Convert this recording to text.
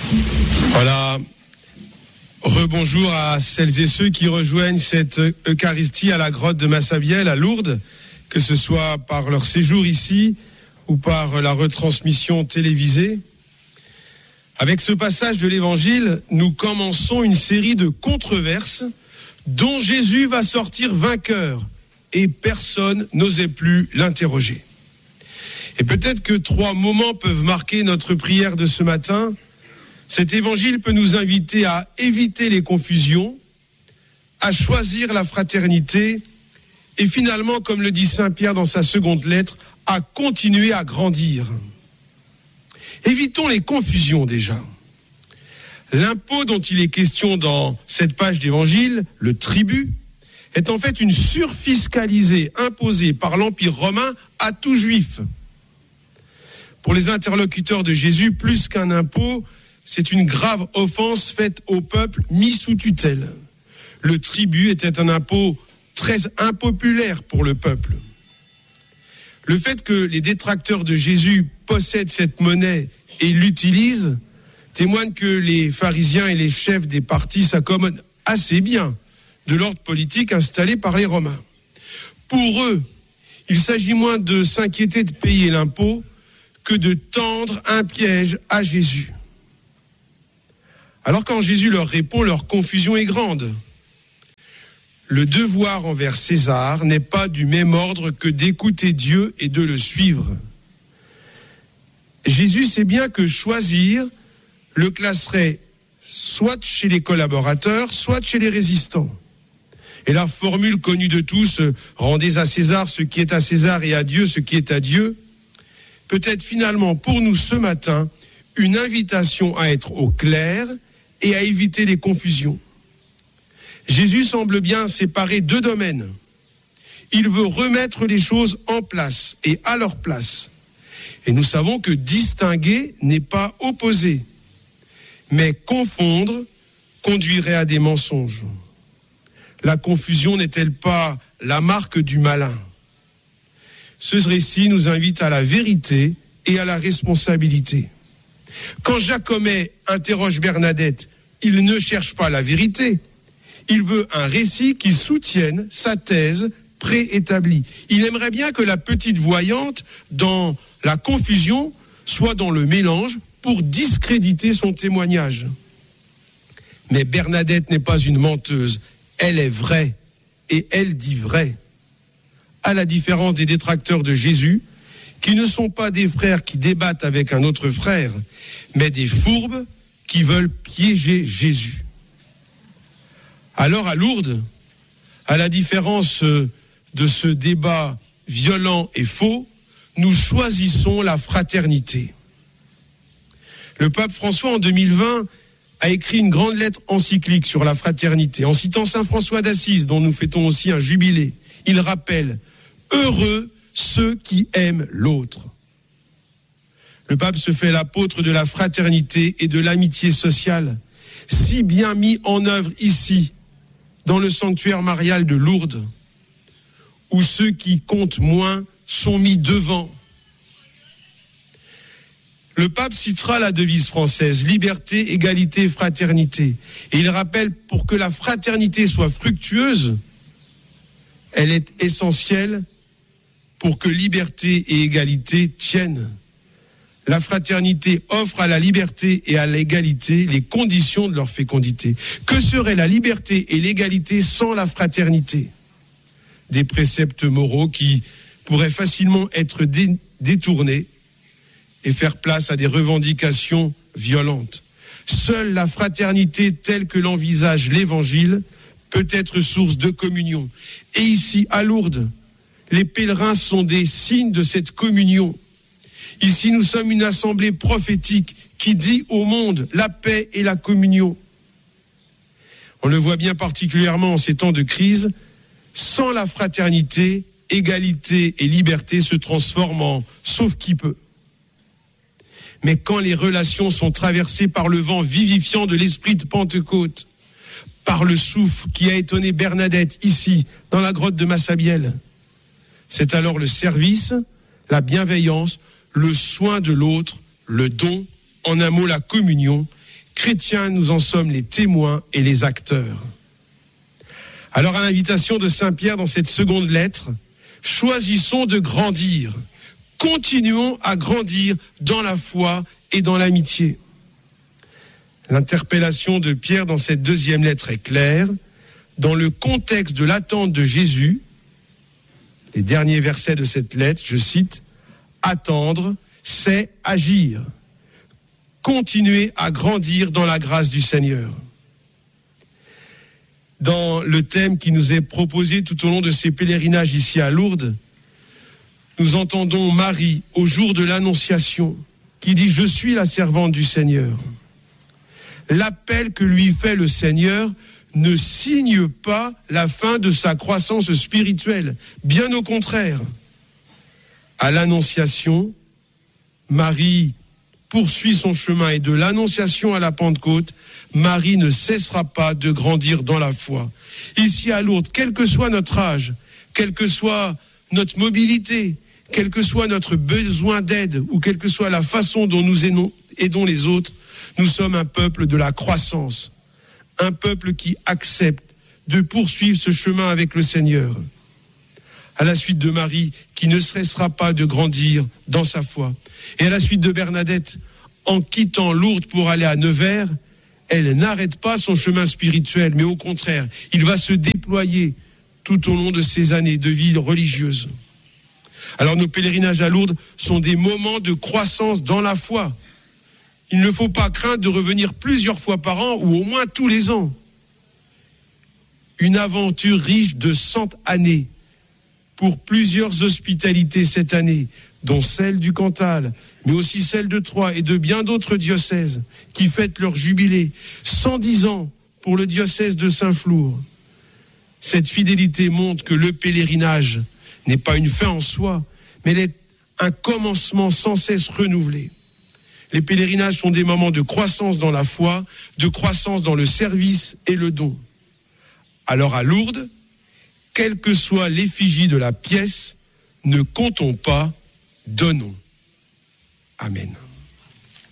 Voilà. Rebonjour à celles et ceux qui rejoignent cette Eucharistie à la grotte de Massabielle, à Lourdes, que ce soit par leur séjour ici ou par la retransmission télévisée. Avec ce passage de l'Évangile, nous commençons une série de controverses dont Jésus va sortir vainqueur et personne n'osait plus l'interroger. Et peut-être que 3 moments peuvent marquer notre prière de ce matin. Cet évangile peut nous inviter à éviter les confusions, à choisir la fraternité et finalement, comme le dit Saint Pierre dans sa seconde lettre, à continuer à grandir. Évitons les confusions déjà. L'impôt dont il est question dans cette page d'évangile, le tribut, est en fait une surfiscalisée imposée par l'Empire romain à tout juif. Pour les interlocuteurs de Jésus, plus qu'un impôt, c'est une grave offense faite au peuple mis sous tutelle. Le tribut était un impôt très impopulaire pour le peuple. Le fait que les détracteurs de Jésus possèdent cette monnaie et l'utilisent témoigne que les pharisiens et les chefs des partis s'accommodent assez bien de l'ordre politique installé par les Romains. Pour eux, il s'agit moins de s'inquiéter de payer l'impôt que de tendre un piège à Jésus. Alors quand Jésus leur répond, leur confusion est grande. Le devoir envers César n'est pas du même ordre que d'écouter Dieu et de le suivre. Jésus sait bien que choisir le classerait soit chez les collaborateurs, soit chez les résistants. Et la formule connue de tous, rendez à César ce qui est à César et à Dieu ce qui est à Dieu, peut être finalement pour nous ce matin une invitation à être au clair et à éviter les confusions. Jésus semble bien séparer 2 domaines. Il veut remettre les choses en place et à leur place. Et nous savons que distinguer n'est pas opposer, mais confondre conduirait à des mensonges. La confusion n'est-elle pas la marque du malin ? Ce récit nous invite à la vérité et à la responsabilité. Quand Jacomet interroge Bernadette, il ne cherche pas la vérité. Il veut un récit qui soutienne sa thèse préétablie. Il aimerait bien que la petite voyante, dans la confusion, soit dans le mélange pour discréditer son témoignage. Mais Bernadette n'est pas une menteuse. Elle est vraie et elle dit vrai. À la différence des détracteurs de Jésus, qui ne sont pas des frères qui débattent avec un autre frère, mais des fourbes qui veulent piéger Jésus. Alors à Lourdes, à la différence de ce débat violent et faux, nous choisissons la fraternité. Le pape François, en 2020, a écrit une grande lettre encyclique sur la fraternité. En citant Saint François d'Assise, dont nous fêtons aussi un jubilé, il rappelle « Heureux ceux qui aiment l'autre ». Le pape se fait l'apôtre de la fraternité et de l'amitié sociale, si bien mis en œuvre ici, dans le sanctuaire marial de Lourdes, où ceux qui comptent moins sont mis devant. Le pape citera la devise française, liberté, égalité, fraternité. Et il rappelle, pour que la fraternité soit fructueuse, elle est essentielle pour que liberté et égalité tiennent. La fraternité offre à la liberté et à l'égalité les conditions de leur fécondité. Que serait la liberté et l'égalité sans la fraternité ? Des préceptes moraux qui pourraient facilement être détournés et faire place à des revendications violentes. Seule la fraternité telle que l'envisage l'Évangile peut être source de communion. Et ici, à Lourdes, les pèlerins sont des signes de cette communion. Ici, nous sommes une assemblée prophétique qui dit au monde la paix et la communion. On le voit bien particulièrement en ces temps de crise, sans la fraternité, égalité et liberté se transforment en sauf qui peut. Mais quand les relations sont traversées par le vent vivifiant de l'esprit de Pentecôte, par le souffle qui a étonné Bernadette ici, dans la grotte de Massabielle, c'est alors le service, la bienveillance, le soin de l'autre, le don, en un mot la communion, chrétiens, nous en sommes les témoins et les acteurs. Alors à l'invitation de Saint Pierre dans cette seconde lettre, choisissons de grandir. Continuons à grandir dans la foi et dans l'amitié. L'interpellation de Pierre dans cette deuxième lettre est claire. Dans le contexte de l'attente de Jésus, les derniers versets de cette lettre, je cite, « Attendre, c'est agir. Continuer à grandir dans la grâce du Seigneur. » Dans le thème qui nous est proposé tout au long de ces pèlerinages ici à Lourdes, nous entendons Marie au jour de l'Annonciation qui dit « Je suis la servante du Seigneur ». L'appel que lui fait le Seigneur ne signe pas la fin de sa croissance spirituelle, bien au contraire. À l'Annonciation, Marie poursuit son chemin et de l'Annonciation à la Pentecôte, Marie ne cessera pas de grandir dans la foi. Ici à Lourdes, quel que soit notre âge, quelle que soit notre mobilité, quel que soit notre besoin d'aide ou quelle que soit la façon dont nous aidons les autres, nous sommes un peuple de la croissance, un peuple qui accepte de poursuivre ce chemin avec le Seigneur. À la suite de Marie, qui ne cessera pas de grandir dans sa foi. Et à la suite de Bernadette, en quittant Lourdes pour aller à Nevers, elle n'arrête pas son chemin spirituel, mais au contraire, il va se déployer tout au long de ces années de vie religieuse. Alors nos pèlerinages à Lourdes sont des moments de croissance dans la foi. Il ne faut pas craindre de revenir plusieurs fois par an ou au moins tous les ans. Une aventure riche de 100 années pour plusieurs hospitalités cette année, dont celle du Cantal, mais aussi celle de Troyes et de bien d'autres diocèses qui fêtent leur jubilé. 110 ans pour le diocèse de Saint-Flour. Cette fidélité montre que le pèlerinage n'est pas une fin en soi, mais elle est un commencement sans cesse renouvelé. Les pèlerinages sont des moments de croissance dans la foi, de croissance dans le service et le don. Alors à Lourdes, quelle que soit l'effigie de la pièce, ne comptons pas, donnons. Amen.